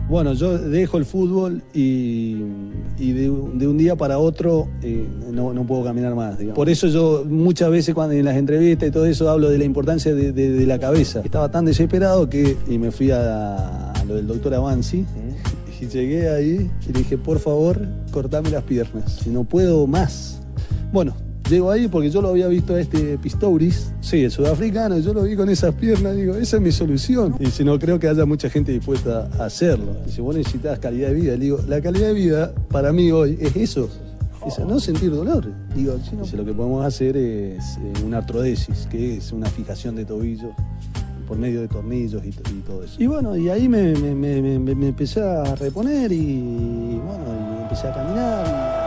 Bueno, yo dejo el fútbol y de un día para otro no puedo caminar más, digamos. Por eso yo muchas veces cuando en las entrevistas y todo eso hablo de la importancia de la cabeza. Estaba tan desesperado que me fui a lo del doctor Avanzi y llegué ahí y le dije, por favor, cortame las piernas, no puedo más. Bueno, llego ahí porque yo lo había visto a Pistorius, sí, el sudafricano, yo lo vi con esas piernas, digo, esa es mi solución. Y si no, creo que haya mucha gente dispuesta a hacerlo. Dice, vos necesitas calidad de vida. Le digo, la calidad de vida para mí hoy es eso, es no sentir dolor. Digo, si no, lo que podemos hacer es una artrodesis, que es una fijación de tobillos por medio de tornillos y todo eso. Y bueno, y ahí me empecé a reponer y bueno, y empecé a caminar.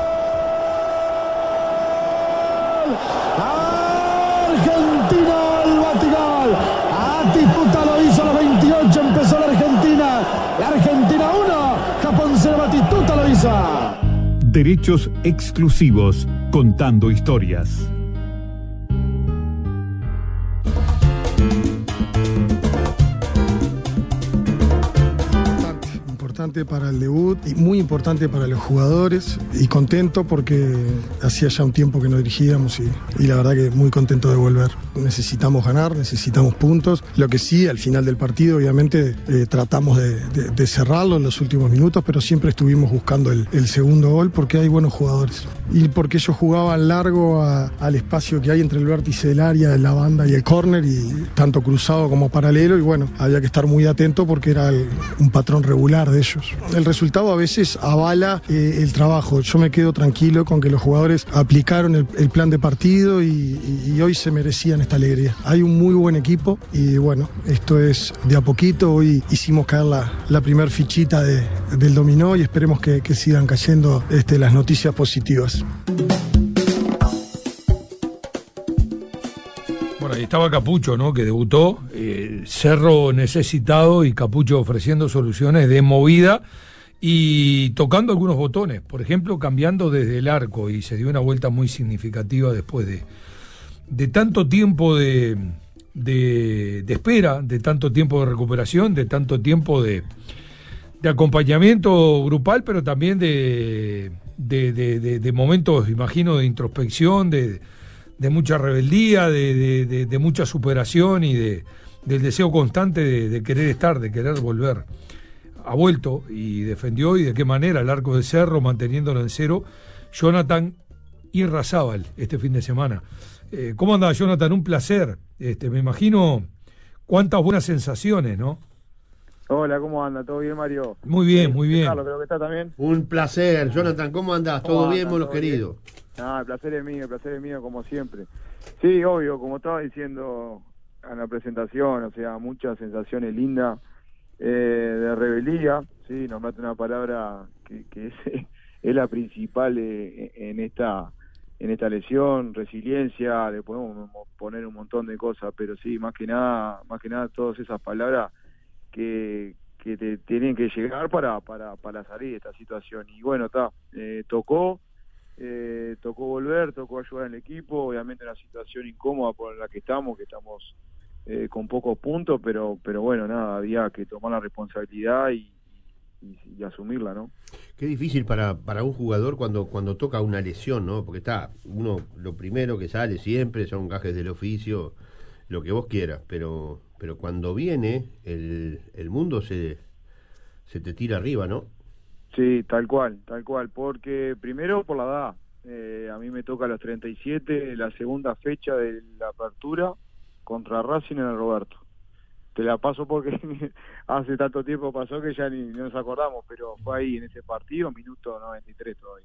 Argentina, el Batigol. Batistuta lo hizo a los 28, empezó la Argentina. La Argentina 1, Japón 0, Batistuta lo hizo. Derechos exclusivos, contando historias. Importante para el debut y muy importante para los jugadores, y contento porque hacía ya un tiempo que no dirigíamos y la verdad que muy contento de volver. Necesitamos ganar, necesitamos puntos. Lo que sí, al final del partido obviamente tratamos de cerrarlo en los últimos minutos, pero siempre estuvimos buscando el segundo gol porque hay buenos jugadores y porque ellos jugaban largo al espacio que hay entre el vértice del área, la banda y el córner, y tanto cruzado como paralelo, y bueno, había que estar muy atento porque era un patrón regular de ellos. El resultado a veces avala el trabajo. Yo me quedo tranquilo con que los jugadores aplicaron el plan de partido y hoy se merecían esta alegría. Hay un muy buen equipo y bueno, esto es de a poquito. Hoy hicimos caer la primer fichita del dominó y esperemos que sigan cayendo las noticias positivas. Bueno, ahí estaba Capucho, ¿no? Que debutó, Cerro necesitado y Capucho ofreciendo soluciones de movida y tocando algunos botones, por ejemplo, cambiando desde el arco, y se dio una vuelta muy significativa después de tanto tiempo de espera, de tanto tiempo de recuperación, de tanto tiempo de acompañamiento grupal, pero también de momentos, imagino, de introspección, de mucha rebeldía, de mucha superación y del deseo constante de querer estar, de querer volver. Ha vuelto y defendió, y de qué manera, el arco de Cerro, manteniéndolo en cero. Jonathan Irrazábal este fin de semana. ¿Cómo anda, Jonathan? Un placer. Me imagino cuántas buenas sensaciones, ¿no? Hola, ¿cómo anda? ¿Todo bien, Mario? Muy bien, muy bien. Carlos, creo que está también. Un placer, Jonathan, ¿cómo andás? ¿Todo bien, monos queridos? El placer es mío, como siempre. Sí, obvio, como estaba diciendo en la presentación, o sea, muchas sensaciones lindas de rebeldía, sí, nombraste una palabra que es la principal en esta lesión, resiliencia, le podemos poner un montón de cosas, pero sí, más que nada todas esas palabras que te tienen que llegar para salir de esta situación. Y bueno, tocó volver, tocó ayudar al equipo, obviamente en una situación incómoda por la que estamos con pocos puntos, pero bueno, nada, había que tomar la responsabilidad y asumirla, ¿no? Qué difícil para un jugador cuando toca una lesión, ¿no? Porque uno, lo primero que sale siempre son gajes del oficio, lo que vos quieras, pero cuando viene el mundo se te tira arriba, ¿no? Sí, tal cual, porque primero por la edad, a mí me toca a los 37, la segunda fecha de la apertura contra Racing en el Roberto. Te la paso porque hace tanto tiempo pasó que ya ni nos acordamos, pero fue ahí en ese partido, minuto 93 todavía.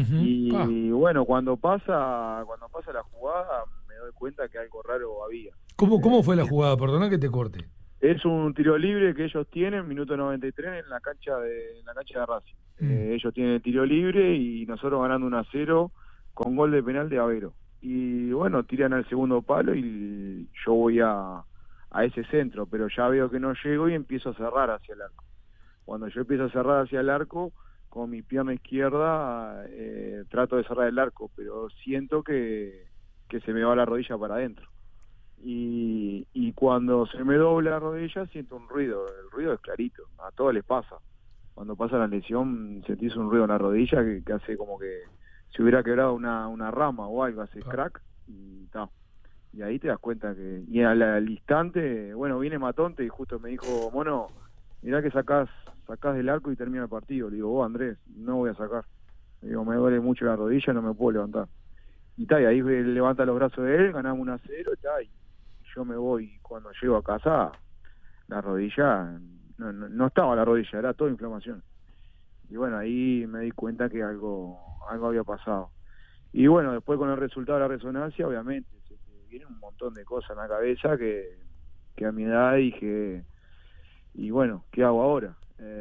Y bueno, cuando pasa la jugada me doy cuenta que algo raro había. ¿Cómo fue la jugada? Perdona que te corte. Es un tiro libre que ellos tienen, minuto 93 en la cancha de Racing. Ellos tienen el tiro libre y nosotros ganando 1-0 con gol de penal de Avero. Y bueno, tiran al segundo palo y yo voy a ese centro, pero ya veo que no llego y empiezo a cerrar hacia el arco. Cuando yo empiezo a cerrar hacia el arco, con mi pierna izquierda trato de cerrar el arco, pero siento que se me va la rodilla para adentro. y cuando se me dobla la rodilla siento un ruido, el ruido es clarito, a todos les pasa. Cuando pasa la lesión sentís un ruido en la rodilla que hace como que se hubiera quebrado una rama o algo, hace crack y ta. Y ahí te das cuenta que... Y al instante, bueno, viene Matonte y justo me dijo, Mono, mirá que sacás del arco y termina el partido. Le digo, vos Andrés, no voy a sacar. Le digo, me duele mucho la rodilla, no me puedo levantar. Y ahí levanta los brazos de él, ganamos 1-0 y yo me voy. Cuando llego a casa, la rodilla, no estaba la rodilla, era toda inflamación. Y bueno, ahí me di cuenta que algo había pasado. Y bueno, después con el resultado de la resonancia, obviamente, se te vienen un montón de cosas en la cabeza que a mi edad dije, y bueno, ¿qué hago ahora?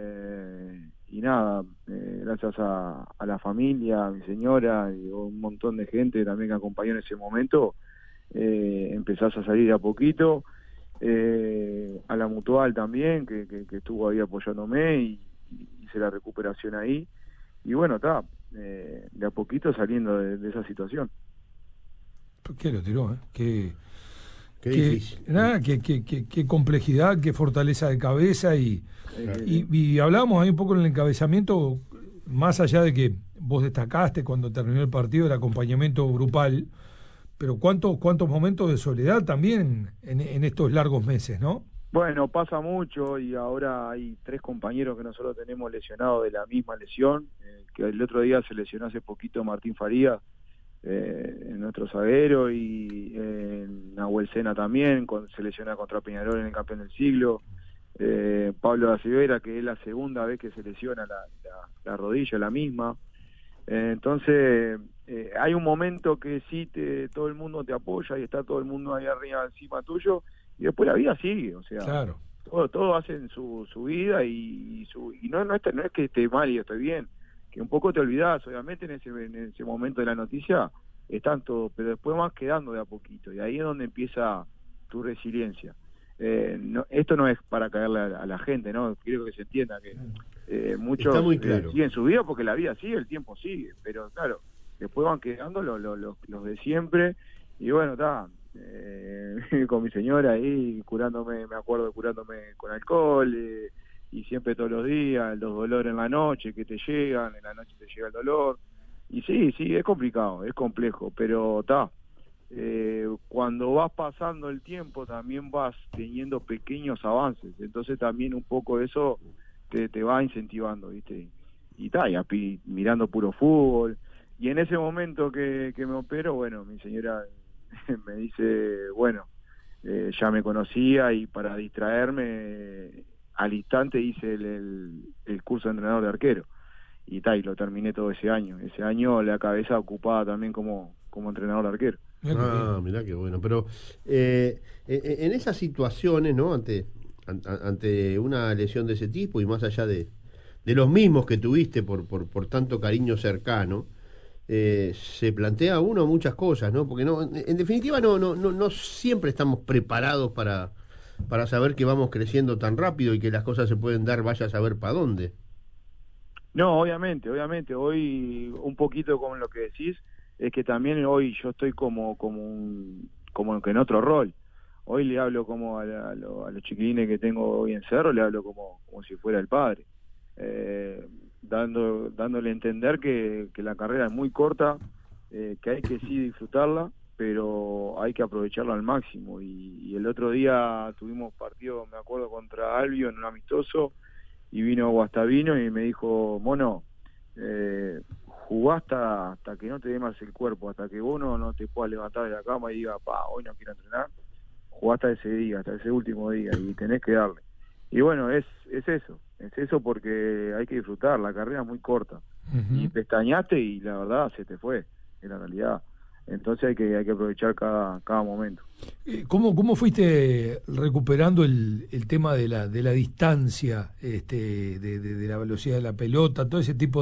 Y nada, gracias a la familia, a mi señora y un montón de gente también que acompañó en ese momento, empezás a salir de a poquito, a la Mutual también, que estuvo ahí apoyándome y hice la recuperación ahí, y bueno, está, de a poquito saliendo de esa situación. ¿Por qué lo tiró? Qué difícil. Nada, qué complejidad, qué fortaleza de cabeza y hablábamos ahí un poco en el encabezamiento, más allá de que vos destacaste cuando terminó el partido el acompañamiento grupal, pero cuántos momentos de soledad también en estos largos meses, ¿no? Bueno, pasa mucho y ahora hay 3 compañeros que nosotros tenemos lesionados de la misma lesión, que el otro día se lesionó hace poquito Martín Faría, nuestro zaguero, y Nahuel Sena también, se lesiona contra Peñarol en el campeón del siglo, Pablo da Silveira, que es la segunda vez que se lesiona la rodilla, la misma. Entonces hay un momento que sí todo el mundo te apoya y está todo el mundo ahí arriba encima tuyo, y después la vida sigue, o sea, claro. Todos hacen su vida y no es que esté mal y estoy bien, que un poco te olvidás, obviamente en ese momento de la noticia están todos, pero después vas quedando de a poquito, y ahí es donde empieza tu resiliencia. Esto no es para caerle a la gente, ¿no? Quiero que se entienda que muchos está muy claro. Siguen su vida porque la vida sigue, el tiempo sigue, pero claro, después van quedando los de siempre, y bueno, está, con mi señora ahí curándome, me acuerdo curándome con alcohol, y siempre todos los días, los dolores en la noche que te llegan, en la noche te llega el dolor, y sí, es complicado, es complejo, pero está. Cuando vas pasando el tiempo también vas teniendo pequeños avances, entonces también un poco eso te va incentivando, ¿viste? Y está, y mirando puro fútbol, y en ese momento que me opero, bueno, mi señora me dice, bueno, ya me conocía y para distraerme al instante hice el curso de entrenador de arquero, y lo terminé todo ese año la cabeza ocupada también como entrenador de arquero. Mirá qué bueno. Pero en esas situaciones, ¿no? Ante una lesión de ese tipo y más allá de los mismos que tuviste por tanto cariño cercano, se plantea uno muchas cosas, ¿no? Porque en definitiva no siempre estamos preparados para saber que vamos creciendo tan rápido y que las cosas se pueden dar, vaya a saber para dónde. No, obviamente, hoy un poquito con lo que decís, es que también hoy yo estoy como que en otro rol. Hoy le hablo como a los chiquilines que tengo hoy en Cerro, le hablo como si fuera el padre, dándole a entender que la carrera es muy corta, que hay que sí disfrutarla, pero hay que aprovecharla al máximo. Y el otro día tuvimos partido, me acuerdo, contra Albio en un amistoso, y vino Guastavino y me dijo, Mono, jugá hasta que no te dé más el cuerpo, hasta que vos no te puedas levantar de la cama y diga, hoy no quiero entrenar, jugá hasta ese día, hasta ese último día, y tenés que darle. Y bueno, es eso porque hay que disfrutar, la carrera es muy corta, y pestañaste y la verdad se te fue, en la realidad. Entonces hay que aprovechar cada momento. ¿Cómo fuiste recuperando el tema de la distancia, de la velocidad de la pelota, todo ese tipo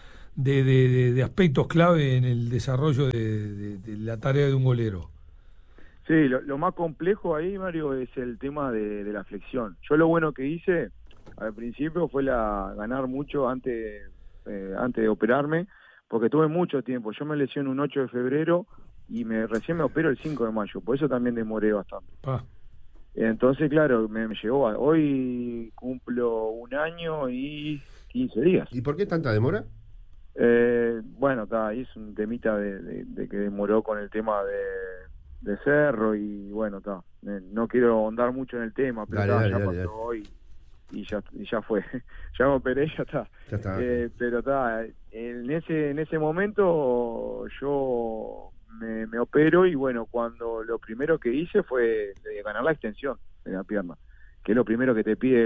de aspectos clave en el desarrollo de la tarea de un golero? Sí, lo más complejo ahí, Mario, es el tema de la flexión. Yo lo bueno que hice al principio fue ganar mucho antes de operarme, porque tuve mucho tiempo. Yo me lesioné un 8 de febrero y recién me opero el 5 de mayo, por eso también demoré bastante. Entonces, claro, me llevó hoy cumplo 1 año y 15 días. ¿Y por qué tanta demora? Bueno, ahí es un temita de que demoró con el tema de Cerro y bueno, no quiero ahondar mucho en el tema, pero ya pasó hoy y ya fue. Ya me operé, ya está. Pero en ese momento yo me opero y bueno, cuando lo primero que hice fue ganar la extensión de la pierna, que es lo primero que te pide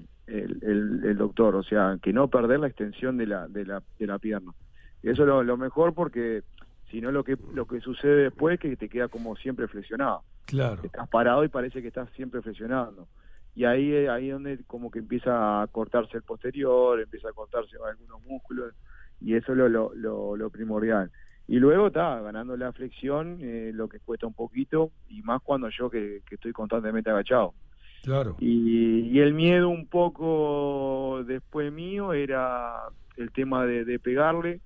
el doctor, o sea, que no perder la extensión de la pierna. Y eso es lo mejor, porque si no lo que sucede después es que te queda como siempre flexionado. Claro. Estás parado y parece que estás siempre flexionando. Y ahí donde como que empieza a cortarse el posterior, empieza a cortarse algunos músculos, y eso es lo primordial. Y luego ganando la flexión, lo que cuesta un poquito, y más cuando yo que estoy constantemente agachado. Claro. Y el miedo un poco después mío era el tema de pegarle,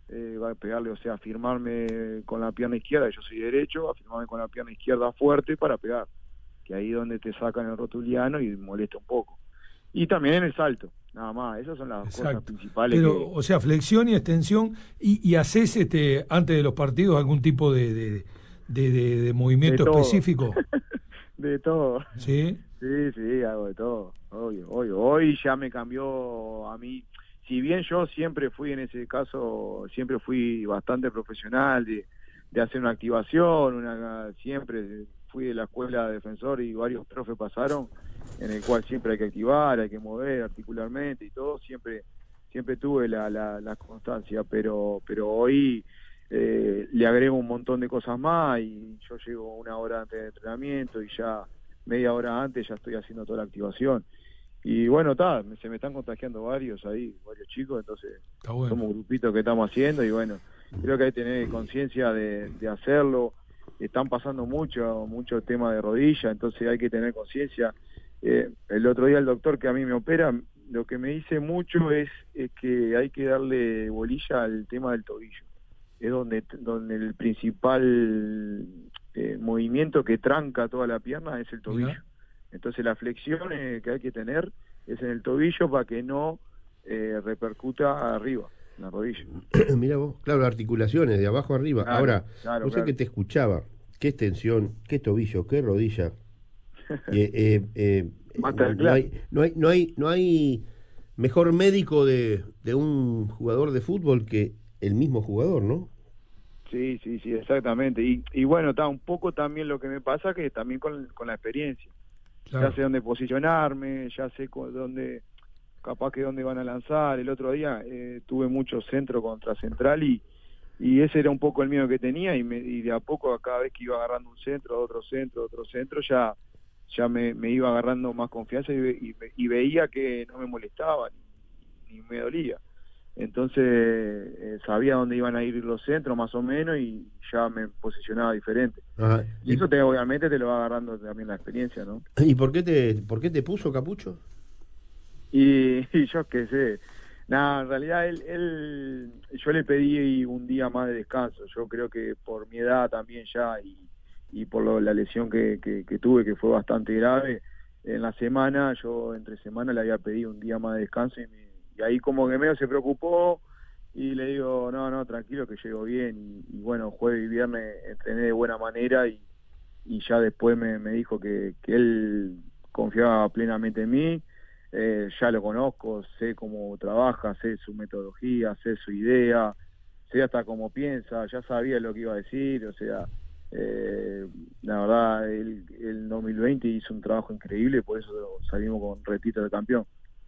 o sea, afirmarme con la pierna izquierda, yo soy derecho, afirmarme con la pierna izquierda fuerte para pegar, que ahí es donde te sacan el rotuliano y molesta un poco. Y también en el salto, nada más, esas son las cosas principales. Pero, o sea, flexión y extensión, y haces antes de los partidos algún tipo de movimiento específico. De todo. ¿Sí? Sí, hago de todo, obvio. Hoy ya me cambió a mí. Si bien yo siempre fui, en ese caso, siempre fui bastante profesional de hacer una activación, siempre fui de la escuela de defensor y varios profes pasaron, en el cual siempre hay que activar, hay que mover articularmente y todo, siempre tuve la constancia, pero hoy le agrego un montón de cosas más y yo llego 1 hora antes de entrenamiento y ya media hora antes ya estoy haciendo toda la activación. Y bueno, se me están contagiando varios chicos, entonces somos un grupito que estamos haciendo y bueno, creo que hay que tener conciencia de hacerlo. Están pasando mucho tema de rodilla, entonces hay que tener conciencia. El otro día el doctor que a mí me opera, lo que me dice mucho es que hay que darle bolilla al tema del tobillo. Es donde el principal movimiento que tranca toda la pierna es el tobillo. ¿Mira? Entonces la flexión que hay que tener es en el tobillo para que no repercuta arriba, en la rodilla. Mira vos, claro, articulaciones de abajo arriba. Claro, ahora, claro. Que te escuchaba, qué extensión, qué tobillo, qué rodilla. No hay mejor médico de un jugador de fútbol que el mismo jugador, ¿no? Sí, exactamente. Y bueno, un poco también lo que me pasa que también con la experiencia. Claro. Ya sé dónde posicionarme, ya sé dónde van a lanzar. El otro día tuve mucho centro contra Central y ese era un poco el miedo que tenía y de a poco cada vez que iba agarrando un centro, otro centro, ya me iba agarrando más confianza y veía que no me molestaba ni me dolía. Entonces sabía dónde iban a ir los centros más o menos y ya me posicionaba diferente. Ajá. Y eso obviamente te lo va agarrando también la experiencia, ¿no? ¿Y por qué te puso Capucho? Y yo qué sé. Nada, en realidad yo le pedí un día más de descanso. Yo creo que por mi edad también ya y por la lesión que tuve, que fue bastante grave, en la semana, yo entre semana le había pedido un día más de descanso y ahí como que medio se preocupó y le digo, no, tranquilo que llego bien y bueno, jueves y viernes entrené de buena manera y ya después me dijo que él confiaba plenamente en mí. Ya lo conozco, sé cómo trabaja, sé su metodología, sé su idea, sé hasta cómo piensa, ya sabía lo que iba a decir, o sea, la verdad el 2020 hizo un trabajo increíble, por eso salimos con retito de campeón.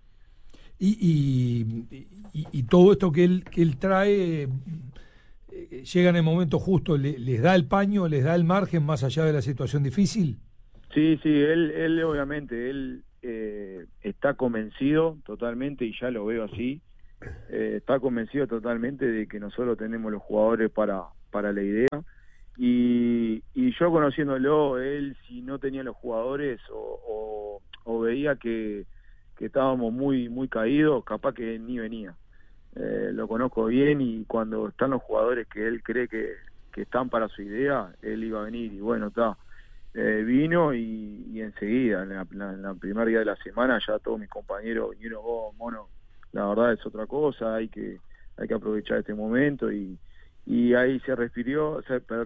Y todo esto que él trae llega en el momento justo, les da el paño, les da el margen más allá de la situación difícil. Sí, él obviamente, él está convencido totalmente, y ya lo veo así, está convencido totalmente de que nosotros tenemos los jugadores para la idea, y yo conociéndolo, él si no tenía los jugadores o veía que estábamos muy caídos, capaz que ni venía. Lo conozco bien y cuando están los jugadores que él cree que están para su idea, él iba a venir, y bueno, está. Vino y enseguida, en la primer día de la semana, ya todos mis compañeros vinieron, mono, la verdad es otra cosa, hay que aprovechar este momento, y ahí se respiró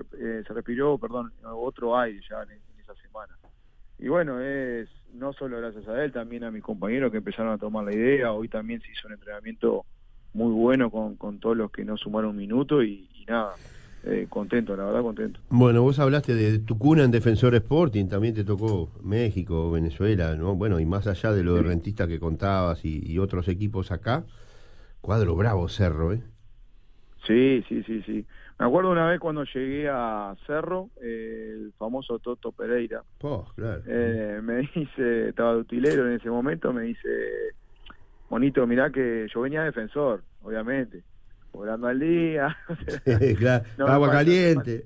otro aire ya en esa semana. Y bueno, es no solo gracias a él, también a mis compañeros que empezaron a tomar la idea. Hoy también se hizo un entrenamiento muy bueno con todos los que no sumaron un minuto, y nada, contento, la verdad contento. Bueno, vos hablaste de tu cuna en Defensor Sporting, también te tocó México, Venezuela, ¿no? Bueno, y más allá de lo de Rentista que contabas y otros equipos acá, cuadro bravo Cerro, ¿eh? Sí. Me acuerdo una vez cuando llegué a Cerro, el famoso Toto Pereira, claro. Me dice, estaba de utilero en ese momento, me dice, bonito, mirá que yo venía Defensor, obviamente, cobrando al día. Claro. Agua caliente,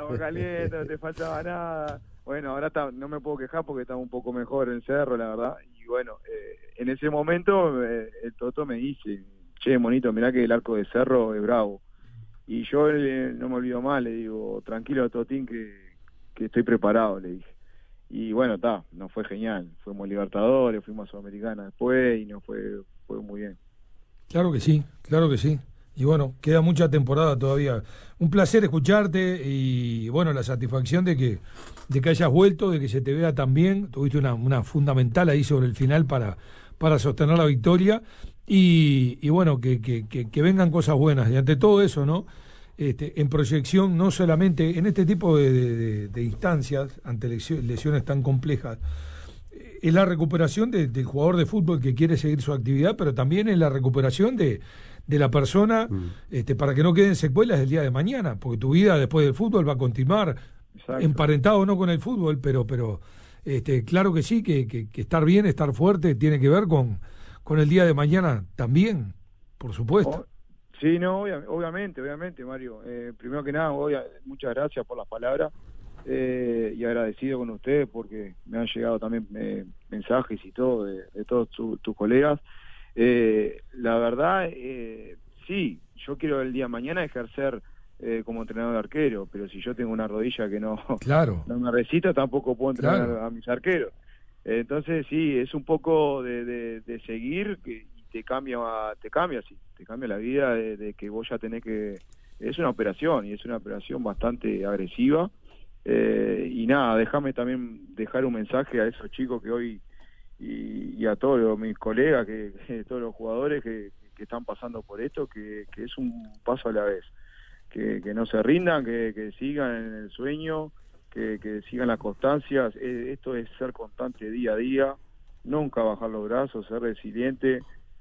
no te faltaba nada. Bueno, ahora no me puedo quejar porque estaba un poco mejor en Cerro, la verdad. Y bueno, en ese momento el Toto me dice, che, bonito, mirá que el arco de Cerro es bravo. Y yo no me olvido más, le digo, tranquilo Totín, que estoy preparado, le dije. Y bueno, nos fue genial. Fuimos Libertadores, fuimos a Sudamericana después, y nos fue muy bien. Claro que sí. Y bueno, queda mucha temporada todavía. Un placer escucharte, y bueno, la satisfacción de que hayas vuelto, de que se te vea tan bien. Tuviste una fundamental ahí sobre el final para sostener la victoria, y bueno, que vengan cosas buenas. Y ante todo eso, ¿no? En proyección, no solamente en este tipo de instancias, ante lesiones tan complejas, es la recuperación del jugador de fútbol que quiere seguir su actividad, pero también es la recuperación de la persona, para que no queden secuelas del día de mañana, porque tu vida después del fútbol va a continuar. Exacto. Emparentado o no con el fútbol, pero claro que sí, que estar bien, estar fuerte, tiene que ver con el día de mañana también, por supuesto. Sí, no, obviamente, Mario. Primero que nada, muchas gracias por las palabras, y agradecido con ustedes porque me han llegado también mensajes y todo de todos tus colegas. La verdad, sí, yo quiero el día de mañana ejercer como entrenador de arquero, pero si yo tengo una rodilla que no me resista, tampoco puedo entrenar a mis arqueros. Entonces sí, es un poco de seguir, y te cambia la vida, de que vos ya tenés que... Es una operación, y es una operación bastante agresiva, y nada, déjame también dejar un mensaje a esos chicos que hoy, y a todos mis colegas, todos los jugadores que están pasando por esto, que es un paso a la vez, que no se rindan, que sigan en el sueño, que sigan las constancias. Esto es ser constante día a día, nunca bajar los brazos, ser resiliente,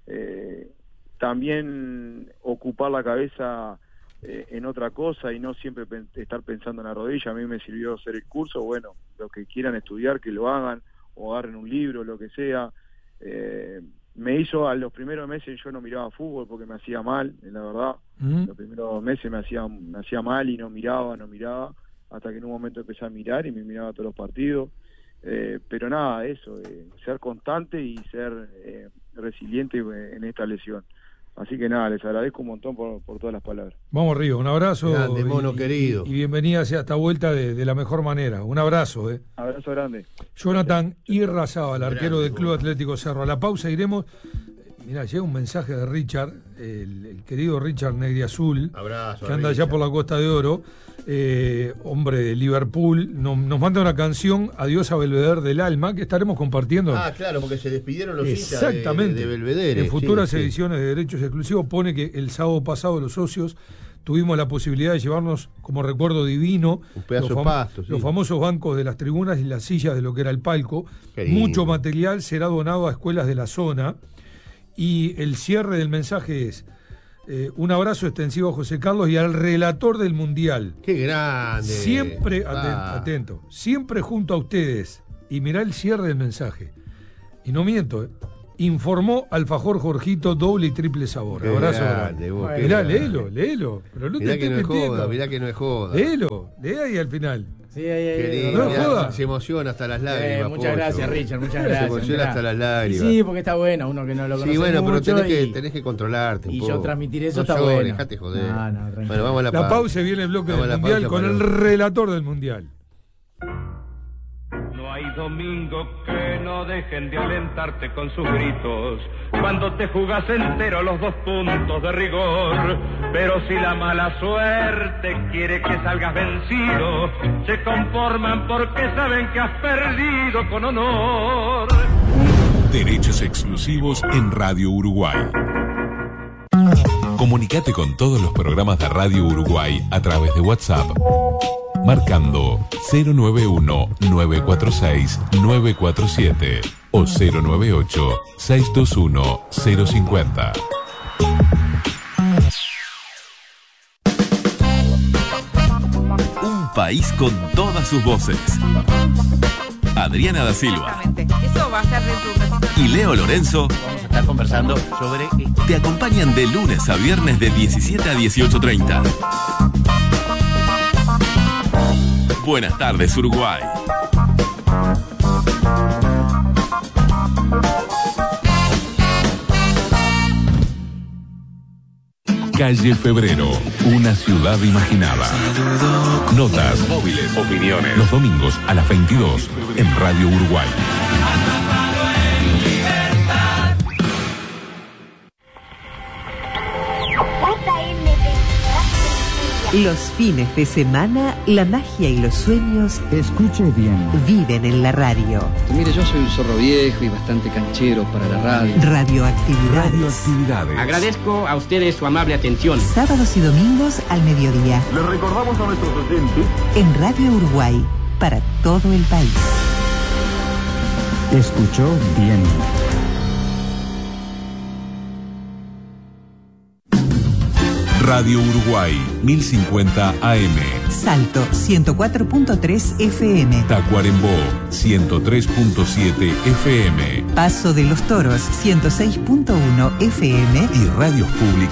también ocupar la cabeza en otra cosa y no siempre estar pensando en la rodilla. A mí me sirvió hacer el curso, bueno, los que quieran estudiar que lo hagan, o agarren un libro, lo que sea. Me hizo, a los primeros meses yo no miraba fútbol porque me hacía mal, la verdad. Los primeros meses me hacía mal y no miraba, hasta que en un momento empecé a mirar y me miraba todos los partidos. Pero nada, eso, ser constante y ser resiliente en esta lesión. Así que nada, les agradezco un montón por todas las palabras. Vamos, Río, un abrazo. Grande, mono querido. Y bienvenida hacia esta vuelta de la mejor manera. Un abrazo. Abrazo grande. Jonathan Irrazábal, arquero del Club Atlético Cerro. A la pausa iremos. Mirá, llega un mensaje de Richard, el querido Richard Negriazul, abrazo, que anda allá por la Costa de Oro, hombre de Liverpool. Nos manda una canción, Adiós a Belvedere del Alma, que estaremos compartiendo. Claro, porque se despidieron los hinchas de Belvedere. En futuras ediciones de Derechos Exclusivos. Pone que el sábado pasado los socios tuvimos la posibilidad de llevarnos como recuerdo divino un pedazo de pasto, los famosos bancos de las tribunas y las sillas de lo que era el palco. Mucho material será donado a escuelas de la zona. Y el cierre del mensaje es un abrazo extensivo a José Carlos y al relator del Mundial. ¡Qué grande! Siempre, atento, siempre junto a ustedes. Y mirá el cierre del mensaje. Y no miento, informó Alfajor Jorgito doble y triple sabor. Qué Abrazo grande, grande. vos, qué Mirá, grande. léelo. Pero no Mirá te que no estés es joda, metiendo. mirá que no es joda. Lee ahí al final. Sí, Qué ahí. lindo, no mirá, jodas. se emociona hasta las lágrimas. Muchas Pollo. gracias, Richard, muchas Se gracias. emociona mirá. hasta las Y lágrimas. sí, porque está bueno, uno que no lo conoce Sí, bueno, pero mucho tenés que controlarte un y poco. yo transmitir eso No está llores, bueno. Dejate joder. No, tranquilo. Bueno, vamos a La pausa y viene el bloque Vamos a del la Mundial pausa con para- el relator del Mundial. No hay domingo que no dejen de alentarte con sus gritos cuando te jugás entero los 2 puntos de rigor. Pero si la mala suerte quiere que salgas vencido, se conforman porque saben que has perdido con honor. Derechos exclusivos en Radio Uruguay. Comunicate con todos los programas de Radio Uruguay a través de WhatsApp, marcando 091-946-947 o 098-621-050. Un país con todas sus voces. Adriana da Silva Eso va a ser dentro de un ratito. y Leo Lorenzo Vamos a estar conversando sobre... te acompañan de lunes a viernes de 17 a 18:30. Buenas tardes, Uruguay. Calle Febrero, una ciudad imaginada. Notas, móviles, opiniones. Los domingos a las 22 en Radio Uruguay. Los fines de semana, la magia y los sueños, escuche bien, viven en la radio. Mire, yo soy un zorro viejo y bastante canchero para la radio. Radioactividades. Agradezco a ustedes su amable atención. Sábados y domingos al mediodía. Les recordamos a nuestros oyentes En Radio Uruguay, para todo el país. Escuchó bien. Radio Uruguay, 1050 AM. Salto 104.3 FM. Tacuarembó, 103.7 FM. Paso de los Toros 106.1 FM. Y radios públicas